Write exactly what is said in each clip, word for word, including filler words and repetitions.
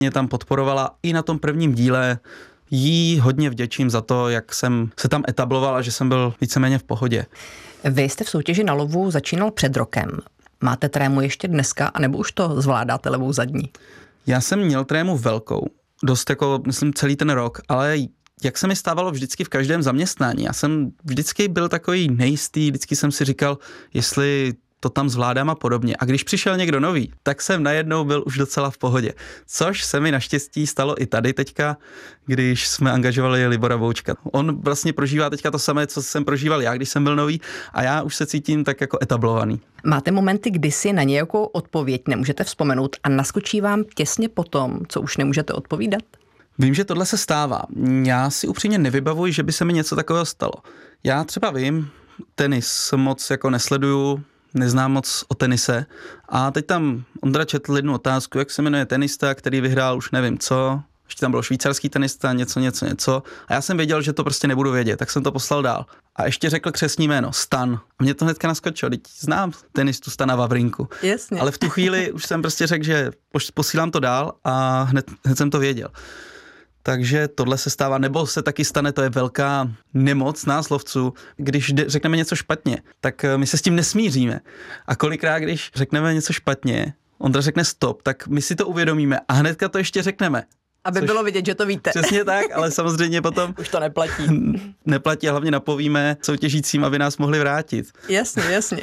mě tam podporovala i na tom prvním díle. Jí hodně vděčím za to, jak jsem se tam etabloval a že jsem byl víceméně v pohodě. Vy jste v soutěži na lovu začínal před rokem. Máte trému ještě dneska, anebo už to zvládáte levou zadní? Já jsem měl trému velkou, dost jako, myslím, celý ten rok, ale jak se mi stávalo vždycky v každém zaměstnání. Já jsem vždycky byl takový nejistý, vždycky jsem si říkal, jestli to tam zvládám a podobně. A když přišel někdo nový, tak jsem najednou byl už docela v pohodě. Což se mi naštěstí stalo i tady teďka, když jsme angažovali Libora Voučka. On vlastně prožívá teďka to samé, co jsem prožíval já, když jsem byl nový, a já už se cítím tak jako etablovaný. Máte momenty, kdy si na nějakou odpověď nemůžete vzpomenout a naskočí vám těsně potom, co už nemůžete odpovídat? Vím, že tohle se stává. Já si upřímně nevybavuji, že by se mi něco takového stalo. Já třeba vím, tenis moc jako nesleduju, neznám moc o tenise a teď tam Ondra četl jednu otázku, jak se jmenuje tenista, který vyhrál už nevím co, ještě tam byl švýcarský tenista, něco, něco, něco a já jsem věděl, že to prostě nebudu vědět, tak jsem to poslal dál. A ještě řekl křestní jméno, Stan. A mě to hnedka naskočilo, teď znám tenistu Stana Wawrinku. Jasně. Ale v tu chvíli už jsem prostě řekl, že posílám to dál a hned, hned jsem to věděl. Takže tohle se stává, nebo se taky stane, to je velká nemoc nás lovců, když řekneme něco špatně, tak my se s tím nesmíříme. A kolikrát, když řekneme něco špatně, Ondra řekne stop, tak my si to uvědomíme a hnedka to ještě řekneme. Aby Což bylo vidět, že to víte. Přesně tak, ale samozřejmě potom už to neplatí. Neplatí a hlavně napovíme soutěžícím, aby nás mohli vrátit. Jasně, jasně.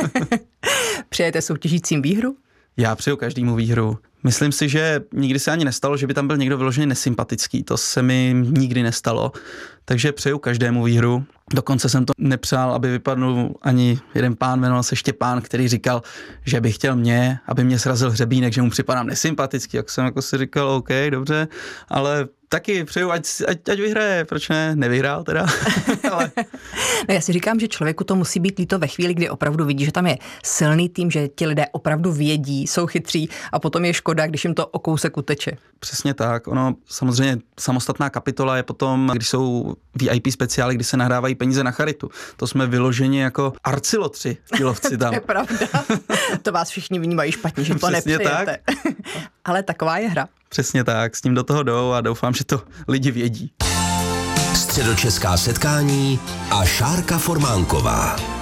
Přejete soutěžícím výhru? Já přeju každému výhru. Myslím si, že nikdy se ani nestalo, že by tam byl někdo vyloženě nesympatický. To se mi nikdy nestalo. Takže přeju každému výhru. Dokonce jsem to nepřál, aby vypadnul ani jeden pán, jmenoval se Štěpán, který říkal, že by chtěl mě, aby mě srazil hřebínek, že mu připadám nesympatický. Jak jsem jako si říkal, OK, dobře, ale taky přeju, ať, ať, ať vyhraje, proč ne? Nevyhrál teda. Ale... No já si říkám, že člověku to musí být líto ve chvíli, kdy opravdu vidí, že tam je silný tým, že ti lidé opravdu vědí, jsou chytří a potom je škoda, když jim to o kousek uteče. Přesně tak. Ono samozřejmě samostatná kapitola je potom, když jsou V I P speciály, kdy se nahrávají peníze na charitu. To jsme vyloženi jako arcilotři, ti lovci tam. To je pravda. To vás všichni vnímají špatně, že to Přesně nepřejete. Tak. Ale taková je hra. Přesně tak, s tím do toho jdou a doufám, že to lidi vědí. Středočeská setkání a Šárka Formánková.